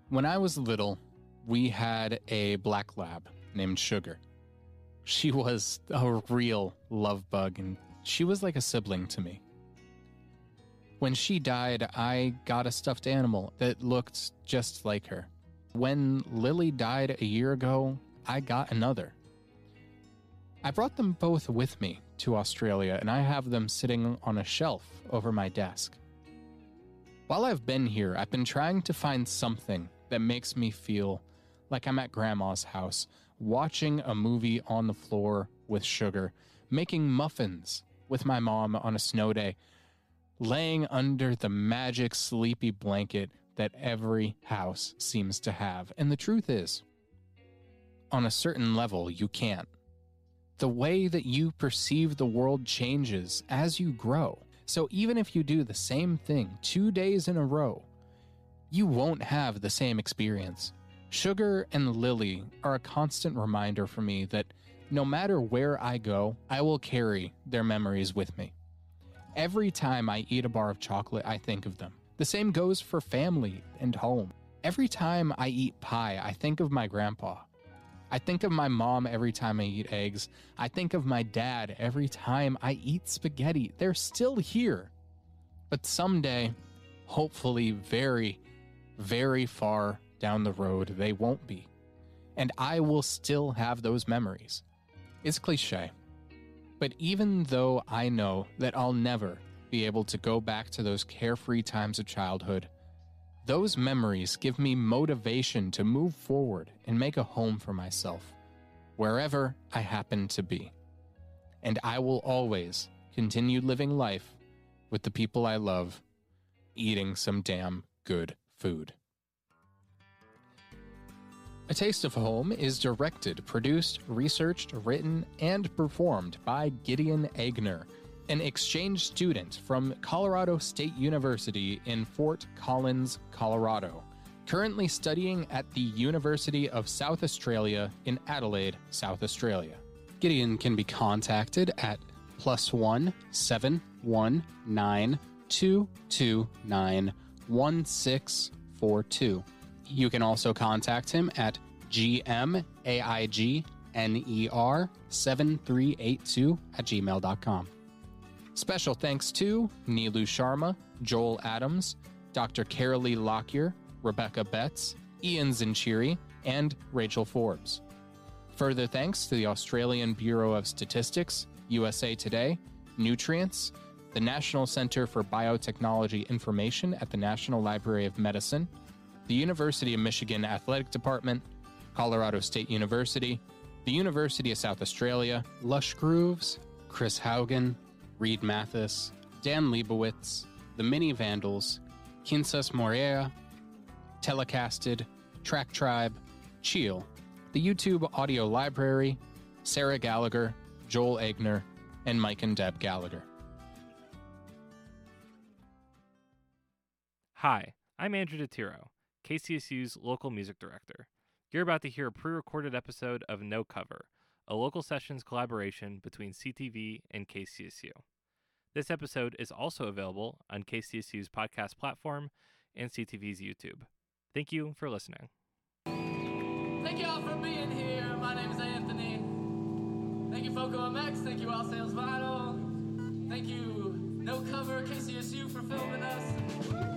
When I was little, we had a black lab named Sugar. She was a real love bug, and she was like a sibling to me. When she died, I got a stuffed animal that looked just like her. When Lily died a year ago, I got another. I brought them both with me to Australia, and I have them sitting on a shelf over my desk. While I've been here, I've been trying to find something that makes me feel like I'm at Grandma's house, watching a movie on the floor with Sugar, making muffins with my mom on a snow day, laying under the magic sleepy blanket that every house seems to have. And the truth is, on a certain level, you can't. The way that you perceive the world changes as you grow. So even if you do the same thing 2 days in a row, you won't have the same experience. Sugar and Lily are a constant reminder for me that no matter where I go, I will carry their memories with me. Every time I eat a bar of chocolate, I think of them. The same goes for family and home. Every time I eat pie, I think of my grandpa. I think of my mom every time I eat eggs. I think of my dad every time I eat spaghetti. They're still here. But someday, hopefully very, very far down the road, they won't be. And I will still have those memories. It's cliche. But even though I know that I'll never be able to go back to those carefree times of childhood, those memories give me motivation to move forward and make a home for myself, wherever I happen to be. And I will always continue living life with the people I love, eating some damn good food. A Taste of Home is directed, produced, researched, written, and performed by Gideon Agner, an exchange student from Colorado State University in Fort Collins, Colorado, currently studying at the University of South Australia in Adelaide, South Australia. Gideon can be contacted at +1 719 229 1642. You can also contact him at gmaigner7382@gmail.com. Special thanks to Neelu Sharma, Joel Adams, Dr. Carolee Lockyer, Rebecca Betts, Ian Zinchiri, and Rachel Forbes. Further thanks to the Australian Bureau of Statistics, USA Today, Nutrients, the National Center for Biotechnology Information at the National Library of Medicine, the University of Michigan Athletic Department, Colorado State University, the University of South Australia, Lush Grooves, Chris Haugen, Reed Mathis, Dan Leibowitz, the Mini Vandals, Kinsas Morea, Telecasted, Track Tribe, Cheel, the YouTube Audio Library, Sarah Gallagher, Joel Agner, and Mike and Deb Gallagher. Hi, I'm Andrew DeTiro, KCSU's local music director. You're about to hear a pre-recorded episode of No Cover, a local sessions collaboration between CTV and KCSU. This episode is also available on KCSU's podcast platform and CTV's YouTube. Thank you for listening. Thank you all for being here. My name is Anthony. Thank you, Foco MX. Thank you, All Sales Vinyl. Thank you, No Cover, KCSU, for filming us.